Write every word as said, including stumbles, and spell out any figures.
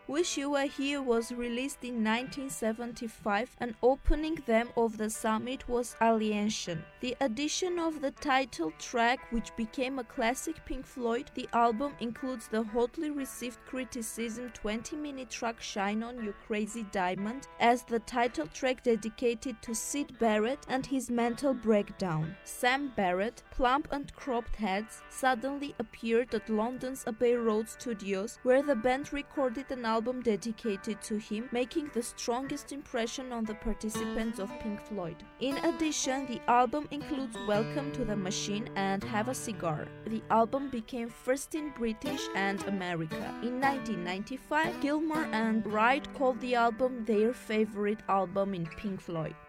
Wish You Were Here was released in nineteen seventy-five, and opening them of the summit was Alienation. The addition of the title track, which became a classic Pink Floyd, the album includes the hotly received criticism twenty minute track Shine On You Crazy Diamond as the title track dedicated to Syd Barrett and his mental breakdown. Sam Barrett, plump and cropped heads, suddenly appeared at London's Abbey Road Studios, where the band recorded an album dedicated to him, making the strongest impression on the participants of Pink Floyd. In addition, the album includes Welcome to the Machine and Have a Cigar. The album became first in British and America. In nineteen ninety-five, Gilmour and Wright called the album their favorite album in Pink Floyd.